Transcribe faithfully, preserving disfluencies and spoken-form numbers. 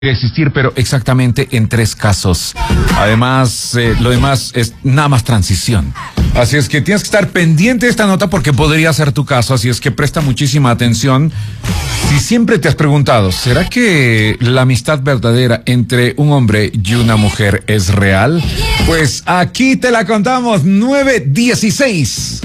existir, pero exactamente en tres casos. Además, eh, lo demás es nada más transición. Así es que tienes que estar pendiente de esta nota porque podría ser tu caso, así es que presta muchísima atención. Si siempre te has preguntado, ¿será que la amistad verdadera entre un hombre y una mujer es real? Pues aquí te la contamos, nueve dieciséis.